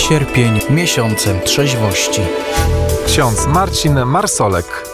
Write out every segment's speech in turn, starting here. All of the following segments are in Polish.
Sierpień miesiącem trzeźwości. Ksiądz Marcin Marsolek.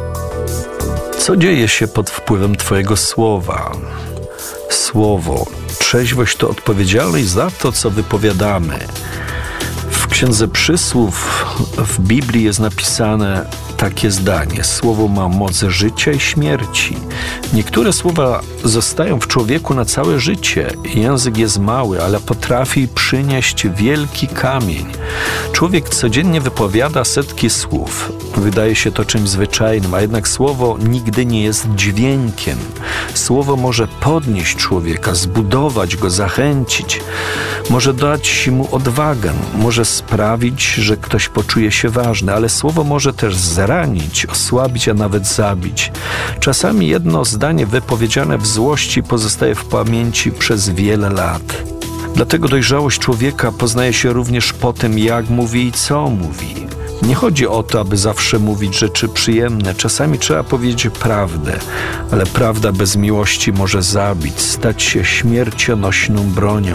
Co dzieje się pod wpływem Twojego słowa? Słowo. Trzeźwość to odpowiedzialność za to, co wypowiadamy. W Księdze Przysłów w Biblii jest napisane takie zdanie: słowo ma moc życia i śmierci. Niektóre słowa zostają w człowieku na całe życie. Język jest mały, ale potrafi przynieść wielki kamień. Człowiek codziennie wypowiada setki słów. Wydaje się to czymś zwyczajnym, a jednak słowo nigdy nie jest dźwiękiem. Słowo może podnieść człowieka, zbudować go, zachęcić. Może dać mu odwagę, może sprawić, że ktoś poczuje się ważny, ale słowo może też zranić, osłabić, a nawet zabić. Czasami jedno zdanie wypowiedziane w złości pozostaje w pamięci przez wiele lat. Dlatego dojrzałość człowieka poznaje się również po tym, jak mówi i co mówi. Nie chodzi o to, aby zawsze mówić rzeczy przyjemne. Czasami trzeba powiedzieć prawdę, ale prawda bez miłości może zabić, stać się śmiercionośną bronią.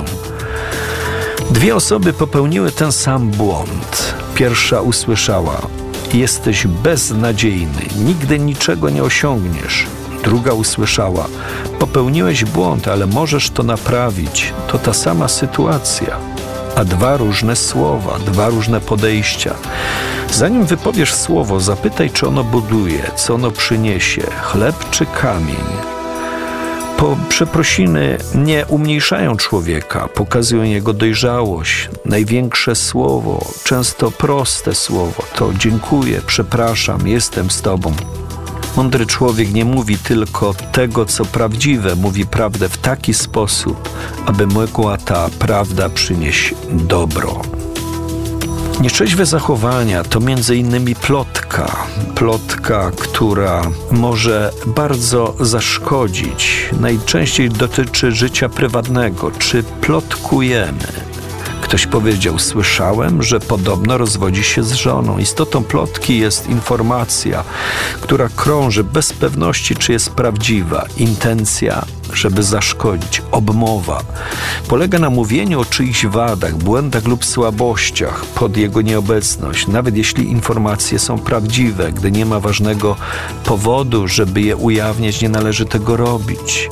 Dwie osoby popełniły ten sam błąd. Pierwsza usłyszała: jesteś beznadziejny, nigdy niczego nie osiągniesz. Druga usłyszała: popełniłeś błąd, ale możesz to naprawić. To ta sama sytuacja, a dwa różne słowa, dwa różne podejścia. Zanim wypowiesz słowo, zapytaj, czy ono buduje, co ono przyniesie, chleb czy kamień. Przeprosiny nie umniejszają człowieka, pokazują jego dojrzałość. Największe słowo, często proste słowo, to dziękuję, przepraszam, jestem z Tobą. Mądry człowiek nie mówi tylko tego, co prawdziwe, mówi prawdę w taki sposób, aby mogła ta prawda przynieść dobro. Nieszczęśliwe zachowania to m.in. plotka, która może bardzo zaszkodzić. Najczęściej dotyczy życia prywatnego. Czy plotkujemy? Ktoś powiedział: słyszałem, że podobno rozwodzi się z żoną. Istotą plotki jest informacja, która krąży bez pewności, czy jest prawdziwa. Intencja, żeby zaszkodzić. Obmowa polega na mówieniu o czyichś wadach, błędach lub słabościach pod jego nieobecność, nawet jeśli informacje są prawdziwe. Gdy nie ma ważnego powodu, żeby je ujawniać, nie należy tego robić.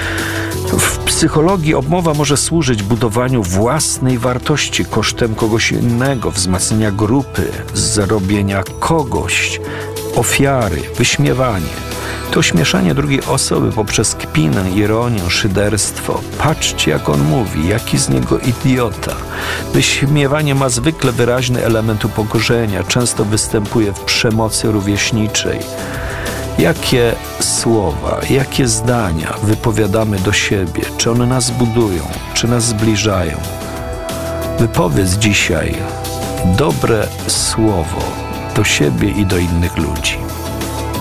W psychologii obmowa może służyć budowaniu własnej wartości kosztem kogoś innego, wzmacniania grupy, zrobienia kogoś, ofiary, wyśmiewanie. To ośmieszanie drugiej osoby poprzez kpinę, ironię, szyderstwo. Patrzcie, jak on mówi, jaki z niego idiota. Wyśmiewanie ma zwykle wyraźny element upokorzenia, często występuje w przemocy rówieśniczej. Jakie słowa, jakie zdania wypowiadamy do siebie? Czy one nas budują, czy nas zbliżają? Wypowiedz dzisiaj dobre słowo do siebie i do innych ludzi.